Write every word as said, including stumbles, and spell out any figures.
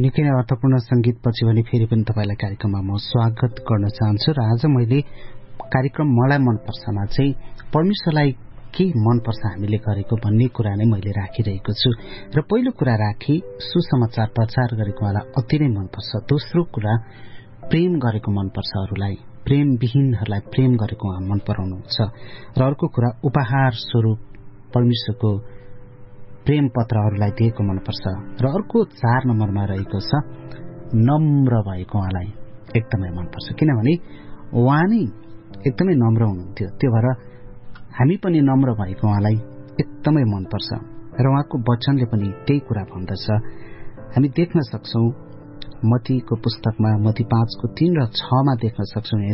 निकै नै अर्थपूर्ण संगीतपछि भने फेरि पनि तपाईलाई कार्यक्रममा म स्वागत गर्न चाहन्छु र आज मैले कार्यक्रम मलाई मनपर्छमा चाहिँ परमेश्वरलाई के मनपर्छ हामीले गरेको भन्ने कुरा नै मैले राखिरहेको छु र पहिलो कुरा राखी सुसमाचार प्रचार गरेको मलाई अति नै मनपर्छ। दोस्रो कुरा प्रेम गरेको मनपर्छ, अरूलाई प्रेम विहीनहरूलाई प्रेम गरेको उहाँ मन पराउनुहुन्छ र अर्को कुरा उपहार स्वरूप परमेश्वरको प्रेम पत्रहरूलाई दिएको मनपर्छ र अर्को चार नम्बरमा रहेको छ नम्र भएको उहाँलाई एकदमै मनपर्छ, किनभने उहाँ नै एकदमै नम्र हुनुहुन्थ्यो। त्यो भएर हामी पनि नम्र भएको उहाँलाई एकदमै मनपर्छ र उहाँको वचनले पनि त्यही कुरा भन्दछ। हामी देख्न सक्छौं मत्तीको पुस्तकमा मत्ती पाँचको तीन र छमा देख्न सक्छौं